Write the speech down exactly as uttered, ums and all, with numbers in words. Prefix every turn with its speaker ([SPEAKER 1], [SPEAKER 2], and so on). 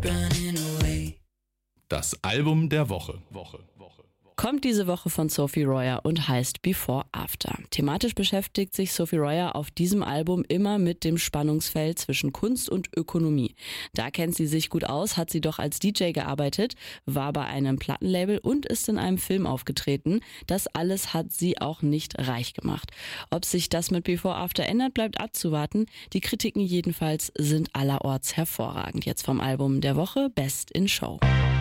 [SPEAKER 1] running away.
[SPEAKER 2] Das Album der Woche. Woche, Woche.
[SPEAKER 3] Kommt diese Woche von Sophie Royer und heißt Before After. Thematisch beschäftigt sich Sophie Royer auf diesem Album immer mit dem Spannungsfeld zwischen Kunst und Ökonomie. Da kennt sie sich gut aus, hat sie doch als D J gearbeitet, war bei einem Plattenlabel und ist in einem Film aufgetreten. Das alles hat sie auch nicht reich gemacht. Ob sich das mit Before After ändert, bleibt abzuwarten. Die Kritiken jedenfalls sind allerorts hervorragend. Jetzt vom Album der Woche Best in Show.